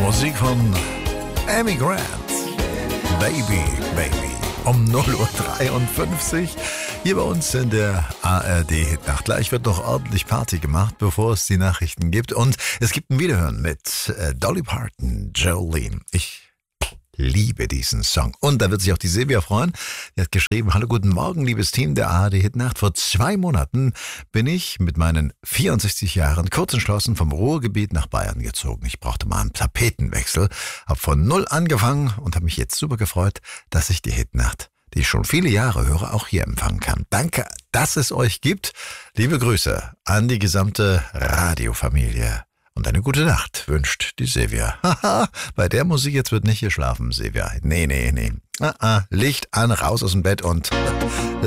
Musik von Amy Grant. Baby, Baby. Um 0:53 Uhr hier bei uns in der ARD-Hitnacht. Gleich wird noch ordentlich Party gemacht, bevor es die Nachrichten gibt. Und es gibt ein Wiederhören mit Dolly Parton, Jolene. Ich liebe diesen Song. Und da wird sich auch die Silvia freuen. Die hat geschrieben: Hallo, guten Morgen, liebes Team der ARD-Hitnacht. Vor 2 Monaten bin ich mit meinen 64 Jahren kurz entschlossen vom Ruhrgebiet nach Bayern gezogen. Ich brauchte mal einen Tapetenwechsel, habe von null angefangen und habe mich jetzt super gefreut, dass ich die Hitnacht, die ich schon viele Jahre höre, auch hier empfangen kann. Danke, dass es euch gibt. Liebe Grüße an die gesamte Radiofamilie. Und eine gute Nacht wünscht die Silvia. Haha, bei der Musik jetzt wird nicht geschlafen, Silvia. Nee. Licht an, raus aus dem Bett und